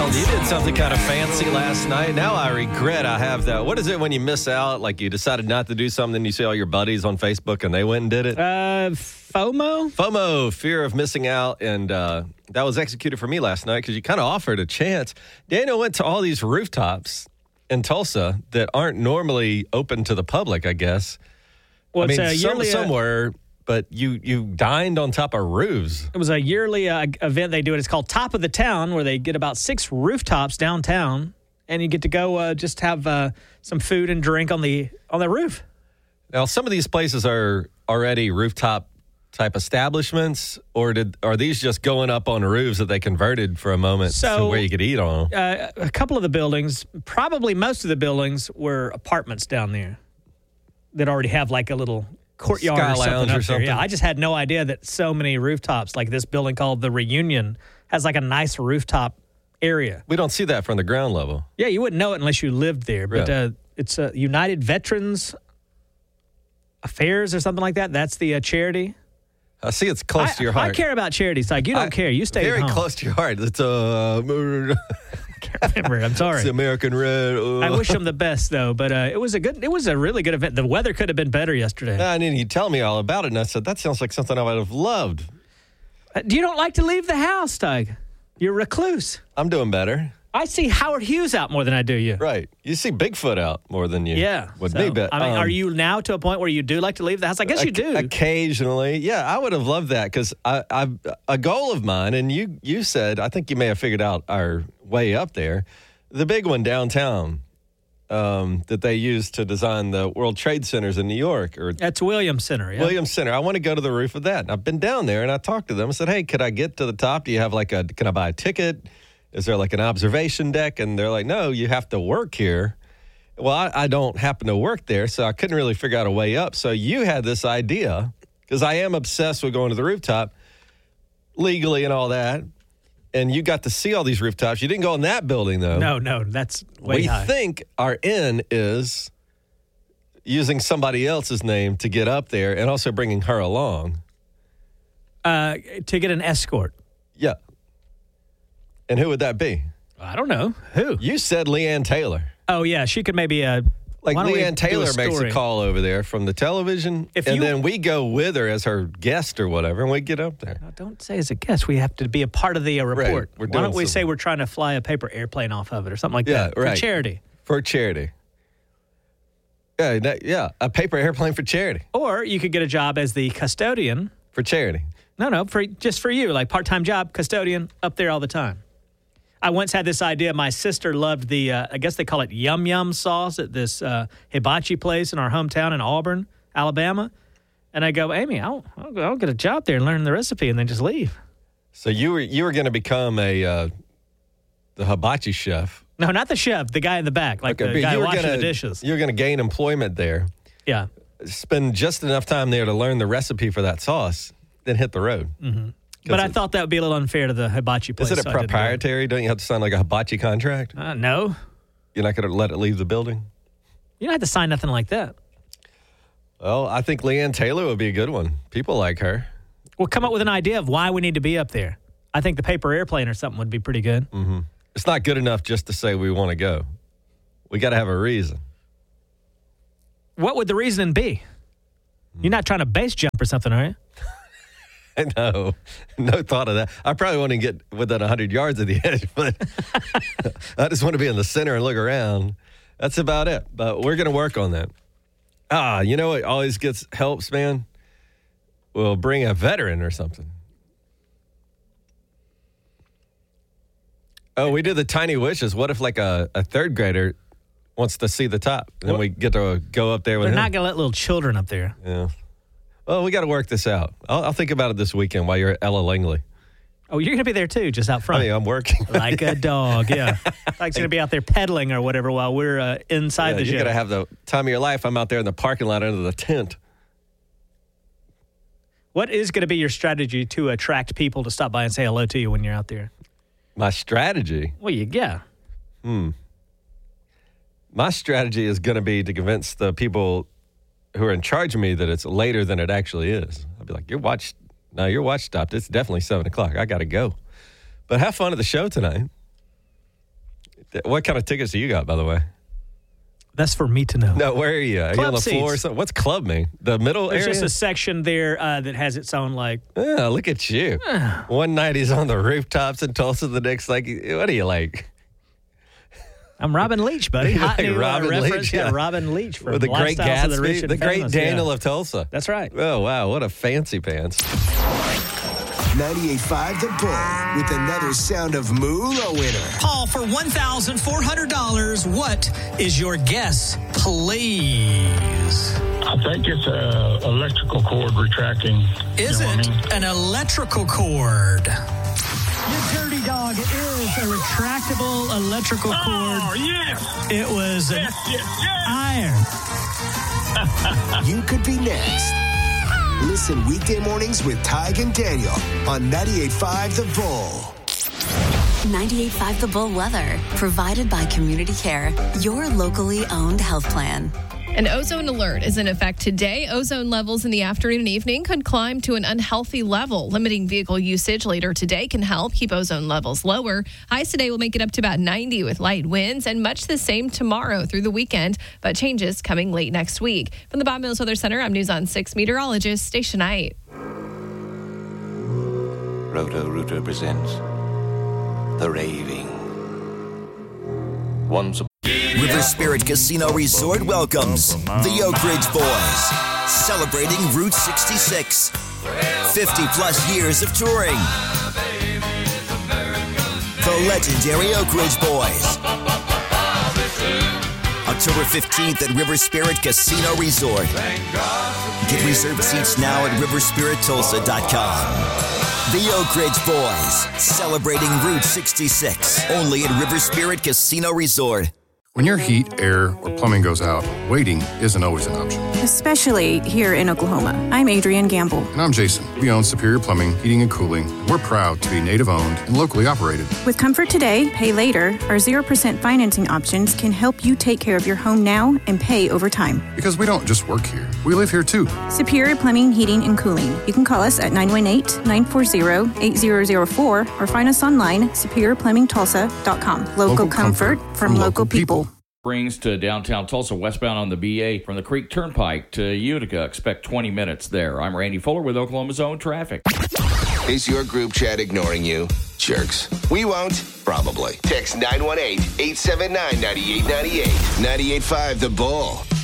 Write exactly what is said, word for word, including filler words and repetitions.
You did something kind of fancy last night. Now I regret I have that. What is it when you miss out? Like you decided not to do something, you see all your buddies on Facebook and they went and did it? Uh, FOMO? FOMO, fear of missing out. And uh, that was executed for me last night because you kind of offered a chance. Daniel went to all these rooftops in Tulsa that aren't normally open to the public, I guess. Well, I mean, it's a some, yearly, somewhere, but you, you dined on top of roofs. It was a yearly uh, event they do. It. It's called Top of the Town, where they get about six rooftops downtown, and you get to go uh, just have uh, some food and drink on the on the roof. Now, some of these places are already rooftop type establishments, or did are these just going up on roofs that they converted for a moment So, to where you could eat on them? Uh, a couple of the buildings, probably most of the buildings, were apartments down there that already have like a little courtyard Sky or something Lounge up or something. there. Yeah, I just had no idea that so many rooftops, like this building called the Reunion, has like a nice rooftop area. We don't see that from the ground level. Yeah, you wouldn't know it unless you lived there. But Yeah. uh, it's uh, United Veterans Affairs or something like that. That's the uh, charity. I see it's close I, to your heart. I care about charities. Like you don't I- care. You stay very at home. close to your heart. It's uh, I can't remember. I'm sorry. it's the American Red. Uh. I wish them the best though. But uh, it was a good. It was a really good event. The weather could have been better yesterday. And then you tell me all about it, and I said that sounds like something I would have loved. Uh, you don't like to leave the house, Doug. You're a recluse. I'm doing better. I see Howard Hughes out more than I do you. Right. You see Bigfoot out more than you. Yeah. With so, me, but I mean, um, are you now to a point where you do like to leave the house? I guess you do. Occasionally. Yeah, I would have loved that because I, I, a goal of mine, and you, you said, I think you may have figured out our way up there, the big one downtown um, that they used to design the World Trade Centers in New York. or That's Williams Center. Yeah. Williams Center. I want to go to the roof of that. And I've been down there, and I talked to them. I said, hey, could I get to the top? Do you have like a, can I buy a ticket? Is there like an observation deck? And they're like, no, you have to work here. Well, I, I don't happen to work there, so I couldn't really figure out a way up. So you had this idea, because I am obsessed with going to the rooftop legally and all that. And you got to see all these rooftops. You didn't go in that building, though. No, no, that's way we high. think our in is using somebody else's name to get up there and also bringing her along. Uh, to get an escort. Yeah. And who would that be? I don't know. Who? You said Leanne Taylor. Oh, yeah. She could maybe. Uh, Like why don't we Leanne do a Taylor makes a story? call over there from the television, If and you- then we go with her as her guest or whatever, and we get up there. No, don't say as a guest. We have to be a part of the uh, report. we're Why doing don't we some- say we're trying to fly a paper airplane off of it or something like Yeah, that right. for charity? For charity. Yeah, that, yeah, a paper airplane for charity. Or you could get a job as the custodian. For charity. No, no, for just for you, like part-time job, custodian, up there all the time. I once had this idea. My sister loved the, uh, I guess they call it yum yum sauce at this uh, hibachi place in our hometown in Auburn, Alabama. And I go, Amy, I'll, I'll, go, I'll get a job there and learn the recipe and then just leave. So you were you were going to become a uh, the hibachi chef. No, not the chef, the guy in the back, like Okay, the but guy you were washing gonna, the dishes. You were going to gain employment there. Yeah. Spend just enough time there to learn the recipe for that sauce, then hit the road. Mm-hmm. But I thought that would be a little unfair to the hibachi place. Is it a so I didn't do proprietary? Don't you have to sign like a hibachi contract? Uh, no. You're not going to let it leave the building? You don't have to sign nothing like that. Well, I think Leanne Taylor would be a good one. People like her. We'll come up with an idea of why we need to be up there. I think the paper airplane or something would be pretty good. Mm-hmm. It's not good enough just to say we want to go. We got to have a reason. What would the reason be? You're not trying to base jump or something, are you? No, no thought of that. I probably want to get within one hundred yards of the edge, but I just want to be in the center and look around. That's about it. But we're going to work on that. Ah, you know what always gets helps, man? We'll bring a veteran or something. Oh, we did the tiny wishes. What if like a, a third grader wants to see the top? And then we get to go up there with They're him. not going to let little children up there. Yeah. Well, we got to work this out. I'll, I'll think about it this weekend while you're at Ella Langley. Oh, you're going to be there too, just out front. I mean, I'm working. Like a dog, yeah. Like he's going to be out there pedaling or whatever while we're uh, inside Yeah, the you're gym. going to have the time of your life. I'm out there in the parking lot under the tent. What is going to be your strategy to attract people to stop by and say hello to you when you're out there? My strategy? Well, you, yeah. Hmm. My strategy is going to be to convince the people who are in charge of me that it's later than it actually is. I'll be like, your watch, no, your watch stopped. It's definitely seven o'clock. I got to go. But have fun at the show tonight. What kind of tickets do you got, by the way? That's for me to know. No, where are you? Are Club you on the seats. floor or something? What's club mean? The middle There's area? just a section there uh, that has its own, like... Yeah, look at you. One night he's on the rooftops in Tulsa. The next, like, what are you like? I'm Robin Leach, buddy. Hot Like new Robin uh, Leach, reference. yeah. Yeah, Robin Leach from With the great Lifestyles of the Rich Gatsby, and the great Famous. Daniel Yeah. of Tulsa. That's right. Oh, wow. What a fancy pants. ninety-eight point five The Bull with another Sound of Moolah winner. Paul, for one thousand four hundred dollars, what is your guess, please? I think it's a electrical cord retracting. Is You know what it I mean? an electrical cord? You dirty dog. It is a retractable electrical cord. Oh, yes! It was an Yes, yes, yes! iron. You could be next. Listen weekday mornings with Tig and Daniel on ninety-eight point five The Bull. ninety-eight point five The Bull weather, provided by Community Care, your locally owned health plan. An ozone alert is in effect today. Ozone levels in the afternoon and evening could climb to an unhealthy level. Limiting vehicle usage later today can help keep ozone levels lower. Highs today will make it up to about ninety with light winds, and much the same tomorrow through the weekend, but changes coming late next week. From the Bob Mills Weather Center, I'm News on six meteorologist Station Knight. Roto-Rooter presents The Raving. Once River Spirit Casino Resort welcomes the Oak Ridge Boys, celebrating Route sixty-six. fifty plus years of touring. The legendary Oak Ridge Boys. October fifteenth at River Spirit Casino Resort. Get reserved seats now at river spirit tulsa dot com. The Oak Ridge Boys, celebrating Route sixty-six, only at River Spirit Casino Resort. When your heat, air, or plumbing goes out, waiting isn't always an option. Especially here in Oklahoma. I'm Adrienne Gamble. And I'm Jason. We own Superior Plumbing, Heating, and Cooling. And we're proud to be native-owned and locally operated. With Comfort Today, Pay Later, our zero percent financing options can help you take care of your home now and pay over time. Because we don't just work here. We live here, too. Superior Plumbing, Heating, and Cooling. You can call us at nine one eight, nine four zero, eight zero zero four or find us online, superior plumbing tulsa dot com. Local, Local comfort, comfort from, from local, local people. people. Brings to downtown Tulsa, westbound on the B A from the Creek Turnpike to Utica. Expect twenty minutes there. I'm Randy Fuller with Oklahoma's Own Traffic. Is your group chat ignoring you? Jerks. We won't. Probably. Text nine one eight, eight seven nine, nine eight nine eight. ninety-eight point five The Bull.